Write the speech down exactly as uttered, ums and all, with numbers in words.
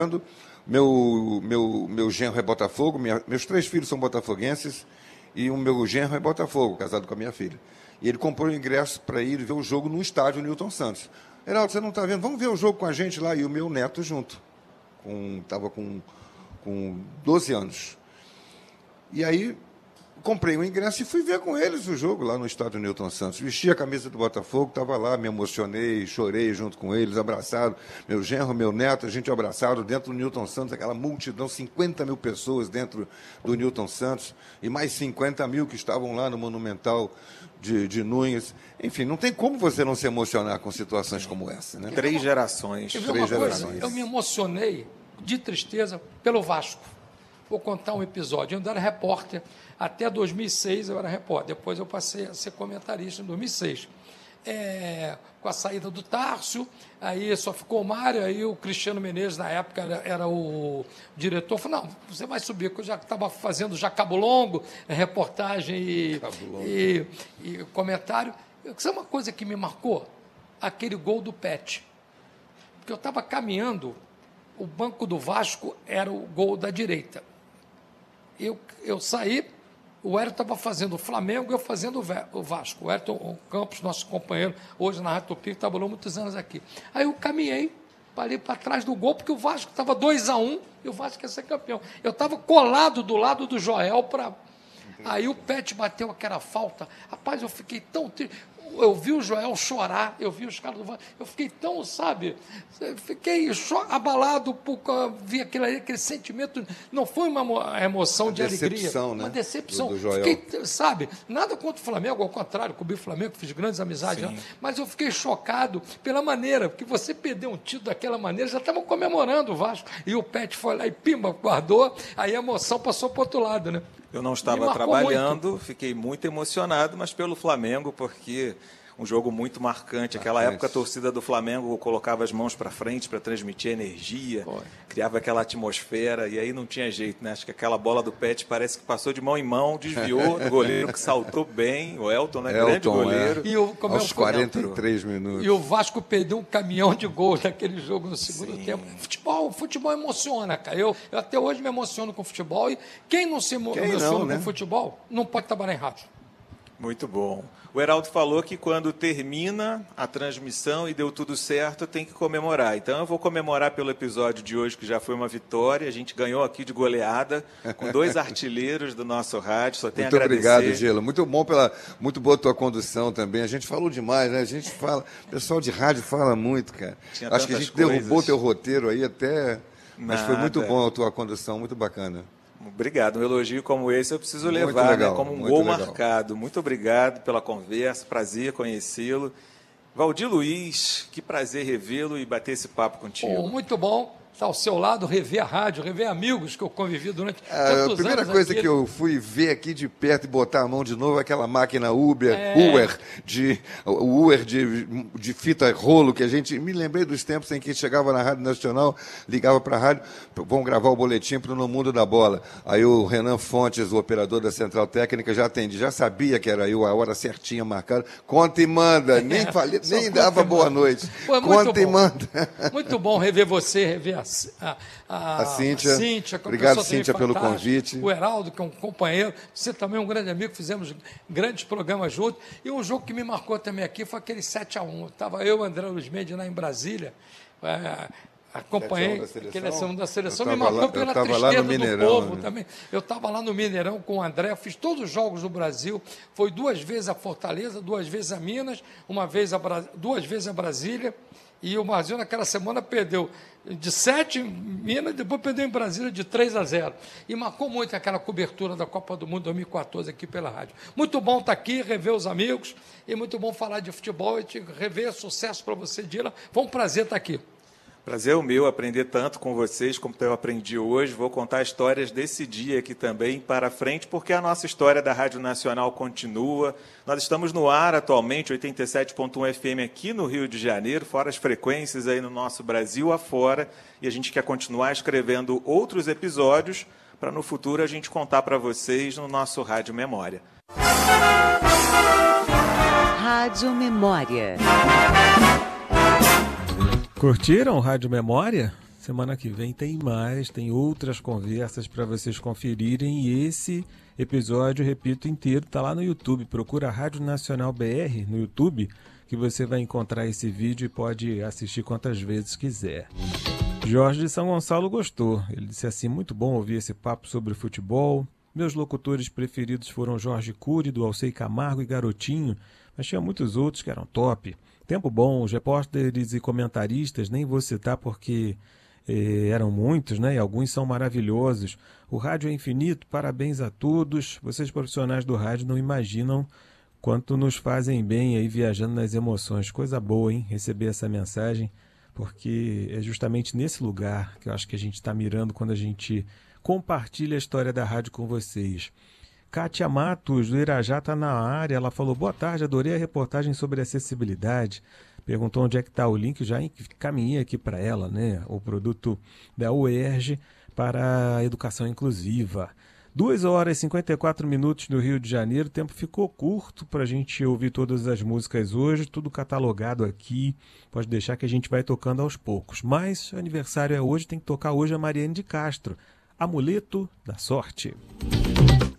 Meu, meu, meu genro é Botafogo, minha, meus três filhos são botafoguenses e o meu genro é Botafogo, casado com a minha filha. E ele comprou o ingresso para ir ver o jogo no estádio Newton Santos. Heraldo, você não está vendo? Vamos ver o jogo com a gente lá. E o meu neto junto. Estava com, com doze anos. E aí, comprei o ingresso e fui ver com eles o jogo lá no estádio Newton Santos. Vesti a camisa do Botafogo, estava lá, me emocionei, chorei junto com eles, abraçado. Meu genro, meu neto, a gente abraçado dentro do Newton Santos, aquela multidão, cinquenta mil pessoas dentro do Newton Santos, e mais cinquenta mil que estavam lá no Monumental de, de Núñez. Enfim, não tem como você não se emocionar com situações como essa, né? Três gerações. Eu, Três gerações. Coisa, eu me emocionei de tristeza pelo Vasco. Vou contar um episódio. Eu ainda era repórter. Até dois mil e seis eu era repórter. Depois eu passei a ser comentarista em dois mil e seis. É, com a saída do Tárcio, aí só ficou o Mário, aí o Cristiano Menezes, na época, era, era o diretor, falou, não, você vai subir, porque eu já estava fazendo já Cabo Longo, reportagem e, e, e comentário. Sabe uma coisa que me marcou? Aquele gol do Pet. Porque eu estava caminhando, o banco do Vasco era o gol da direita. Eu, eu saí, o Hélio estava fazendo o Flamengo e eu fazendo o Vasco. O Hélio Campos, nosso companheiro, hoje na Rádio Tupi, trabalhou muitos anos aqui. Aí eu caminhei, parei para trás do gol, porque o Vasco estava dois a um e o Vasco ia ser campeão. Eu estava colado do lado do Joel para... Aí o Pet bateu aquela falta. Rapaz, eu fiquei tão triste. Eu vi o Joel chorar, eu vi os caras do Vasco, eu fiquei tão, sabe, fiquei abalado, porque vi aquele, aquele sentimento, não foi uma emoção uma de decepção, alegria, né? uma decepção, do, do Joel. Fiquei, sabe, nada contra o Flamengo, ao contrário, cobri o Flamengo, fiz grandes amizades, lá, mas eu fiquei chocado pela maneira, porque você perdeu um título daquela maneira, já estavam comemorando o Vasco, e o Pet foi lá e pimba, guardou, aí a emoção passou para o outro lado, né? Eu não estava trabalhando, muito. Fiquei muito emocionado, mas pelo Flamengo, porque um jogo muito marcante. Aquela marcante. época a torcida do Flamengo colocava as mãos para frente para transmitir energia, Foi. criava aquela atmosfera, e aí não tinha jeito, né? Acho que aquela bola do Pet parece que passou de mão em mão, desviou do goleiro que saltou bem, o Elton, né? Elton, grande goleiro. É. E o, como Aos quarenta e três minutos. E o Vasco perdeu um caminhão de gols naquele jogo no segundo Sim. tempo. Futebol, futebol emociona, cara. Eu, eu até hoje me emociono com futebol, e quem não se emo- quem emociona não, né? com futebol não pode trabalhar em rádio. Muito bom. O Heraldo falou que quando termina a transmissão e deu tudo certo, tem que comemorar. Então eu vou comemorar pelo episódio de hoje, que já foi uma vitória. A gente ganhou aqui de goleada, com dois artilheiros do nosso rádio. Só tem a agradecer. Muito obrigado, Gelo. Muito bom, pela, muito boa tua condução também. A gente falou demais, né? A gente fala, o pessoal de rádio fala muito, cara. Tinha Acho que a gente coisas. derrubou o teu roteiro aí até... Mas Nada. foi muito bom a tua condução, muito bacana. Obrigado. Um elogio como esse eu preciso Muito levar, legal, né, como um muito gol legal. marcado. Muito obrigado pela conversa, prazer conhecê-lo. Valdir Luiz, que prazer revê-lo e bater esse papo contigo. Oh, muito bom estar ao seu lado, rever a rádio, rever amigos que eu convivi durante Ah, tantos a primeira anos coisa aqui. que eu fui ver aqui de perto e botar a mão de novo é aquela máquina Uber, É. Uber, de, o Uber de, de fita rolo, que a gente... Me lembrei dos tempos em que chegava na Rádio Nacional, ligava para a rádio, vamos gravar o boletim para o No Mundo da Bola. Aí o Renan Fontes, o operador da Central Técnica, já atendi, já sabia que era eu, a hora certinha marcada. Conta e manda, nem, falei, nem dava boa noite. Foi muito Conta e bom. manda. Muito bom rever você, rever a, a, a, A Cíntia. a Cíntia que é uma Obrigado, pessoa também Cíntia, pelo fantástica. convite. O Heraldo, que é um companheiro. Você também é um grande amigo, fizemos grandes programas juntos. E um jogo que me marcou também aqui foi aquele sete a um. Estava eu e o André Luiz Mendes lá em Brasília. É, acompanhei aquele seleção da seleção, me marcou lá, pela tristeza do povo né? também. Eu estava lá no Mineirão com o André, fiz todos os jogos do Brasil, foi duas vezes a Fortaleza, duas vezes a Minas, uma vez a Bra... duas vezes a Brasília, e o Brasil naquela semana perdeu de sete em Minas, depois perdeu em Brasília de três a zero. E marcou muito aquela cobertura da Copa do Mundo dois mil e quatorze aqui pela rádio. Muito bom estar aqui, rever os amigos, e muito bom falar de futebol e te rever. Sucesso para você, Dila. Foi um prazer estar aqui. Prazer é o meu aprender tanto com vocês como eu aprendi hoje. Vou contar histórias desse dia aqui também para frente, porque a nossa história da Rádio Nacional continua. Nós estamos no ar atualmente, oitenta e sete ponto um F M aqui no Rio de Janeiro, fora as frequências aí no nosso Brasil afora, e a gente quer continuar escrevendo outros episódios para no futuro a gente contar para vocês no nosso Rádio Memória. Rádio Memória. Curtiram Rádio Memória? Semana que vem tem mais, tem outras conversas para vocês conferirem. E esse episódio, repito, inteiro, está lá no YouTube. Procura a Rádio Nacional B R no YouTube, que você vai encontrar esse vídeo e pode assistir quantas vezes quiser. Jorge de São Gonçalo gostou. Ele disse assim: muito bom ouvir esse papo sobre futebol. Meus locutores preferidos foram Jorge Cury, do Alcei Camargo e Garotinho, mas tinha muitos outros que eram top. Tempo bom, os repórteres e comentaristas, nem vou citar porque eh, eram muitos, né? E alguns são maravilhosos. O rádio é infinito, parabéns a todos. Vocês profissionais do rádio não imaginam quanto nos fazem bem aí viajando nas emoções. Coisa boa, hein? Receber essa mensagem, porque é justamente nesse lugar que eu acho que a gente está mirando quando a gente compartilha a história da rádio com vocês. Kátia Matos, do Irajá, está na área. Ela falou: boa tarde, adorei a reportagem sobre acessibilidade. Perguntou onde é que está o link, já encaminhei aqui para ela, né? O produto da U E R J para a educação inclusiva. duas horas e cinquenta e quatro minutos no Rio de Janeiro. O tempo ficou curto para a gente ouvir todas as músicas hoje, tudo catalogado aqui. Pode deixar que a gente vai tocando aos poucos. Mas o aniversário é hoje, tem que tocar hoje a Mariane de Castro, Amuleto da Sorte.